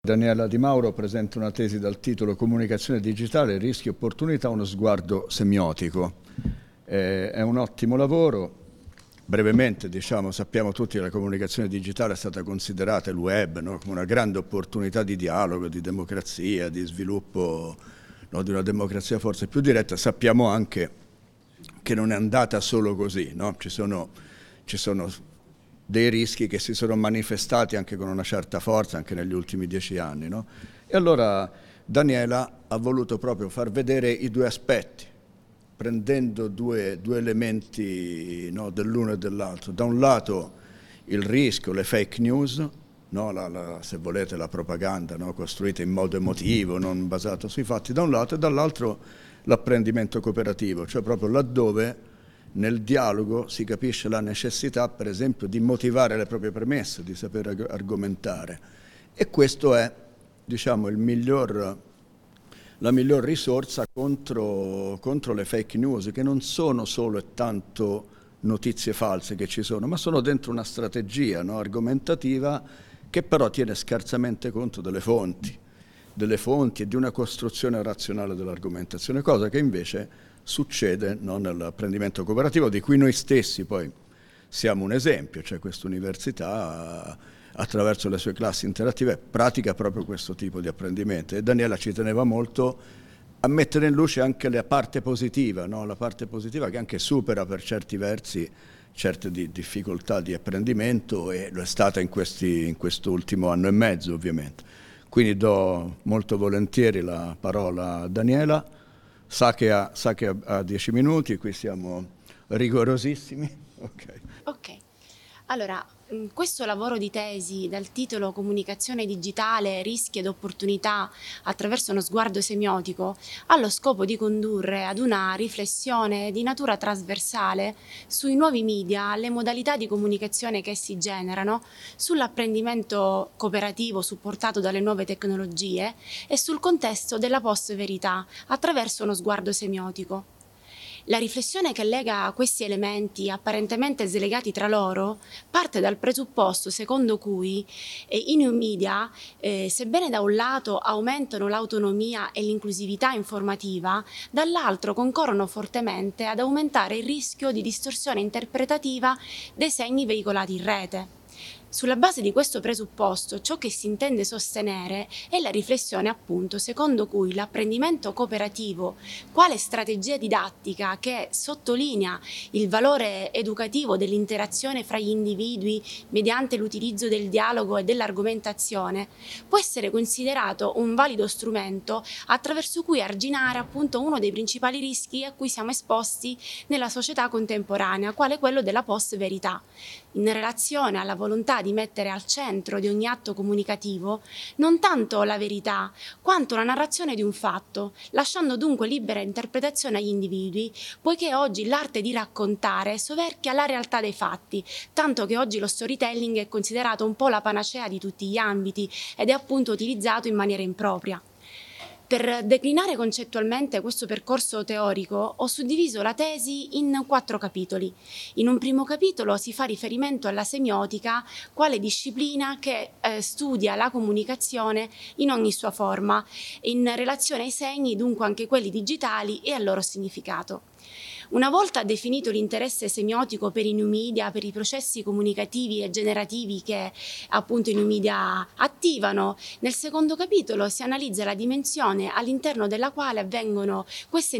Daniela Di Mauro presenta una tesi dal titolo Comunicazione digitale, rischi e opportunità, uno sguardo semiotico. È un ottimo lavoro. Brevemente, diciamo, sappiamo tutti che la comunicazione digitale è stata considerata, il web, no, come una grande opportunità di dialogo, di democrazia, di sviluppo, no, di una democrazia forse più diretta. Sappiamo anche che non è andata solo così, no? Ci sono dei rischi che si sono manifestati anche con una certa forza anche negli ultimi 10 anni, no? E allora Daniela ha voluto proprio far vedere i due aspetti, prendendo due elementi, no, dell'uno e dell'altro. Da un lato il rischio, le fake news, no, se volete la propaganda, no, costruita in modo emotivo, non basato sui fatti, da un lato, e dall'altro l'apprendimento cooperativo, cioè proprio laddove nel dialogo si capisce la necessità, per esempio, di motivare le proprie premesse, di saper argomentare. E questo è, diciamo, la miglior risorsa contro le fake news, che non sono solo e tanto notizie false che ci sono, ma sono dentro una strategia, no, argomentativa che però tiene scarsamente conto delle fonti e di una costruzione razionale dell'argomentazione, cosa che invece succede, no, nell'apprendimento cooperativo, di cui noi stessi poi siamo un esempio, cioè questa università attraverso le sue classi interattive pratica proprio questo tipo di apprendimento, e Daniela ci teneva molto a mettere in luce anche la parte positiva, no? La parte positiva che anche supera per certi versi certe difficoltà di apprendimento, e lo è stata in questo ultimo anno e mezzo, ovviamente. Quindi do molto volentieri la parola a Daniela. Sa che ha 10 minuti, qui siamo rigorosissimi. Ok, allora questo lavoro di tesi dal titolo Comunicazione digitale, rischi ed opportunità attraverso uno sguardo semiotico ha lo scopo di condurre ad una riflessione di natura trasversale sui nuovi media, le modalità di comunicazione che essi generano, sull'apprendimento cooperativo supportato dalle nuove tecnologie e sul contesto della post-verità attraverso uno sguardo semiotico. La riflessione che lega questi elementi apparentemente slegati tra loro parte dal presupposto secondo cui i new media, sebbene da un lato aumentano l'autonomia e l'inclusività informativa, dall'altro concorrono fortemente ad aumentare il rischio di distorsione interpretativa dei segni veicolati in rete. Sulla base di questo presupposto, ciò che si intende sostenere è la riflessione, appunto, secondo cui l'apprendimento cooperativo, quale strategia didattica che sottolinea il valore educativo dell'interazione fra gli individui mediante l'utilizzo del dialogo e dell'argomentazione, può essere considerato un valido strumento attraverso cui arginare, appunto, uno dei principali rischi a cui siamo esposti nella società contemporanea, quale quello della post-verità, in relazione alla volontà di mettere al centro di ogni atto comunicativo non tanto la verità, quanto la narrazione di un fatto, lasciando dunque libera interpretazione agli individui, poiché oggi l'arte di raccontare soverchia la realtà dei fatti, tanto che oggi lo storytelling è considerato un po' la panacea di tutti gli ambiti ed è appunto utilizzato in maniera impropria. Per declinare concettualmente questo percorso teorico ho suddiviso la tesi in 4 capitoli. In un primo capitolo si fa riferimento alla semiotica quale disciplina che studia la comunicazione in ogni sua forma, in relazione ai segni, dunque anche quelli digitali, e al loro significato. Una volta definito l'interesse semiotico per i new media, per i processi comunicativi e generativi che appunto i new media attivano, nel secondo capitolo si analizza la dimensione all'interno della quale avvengono queste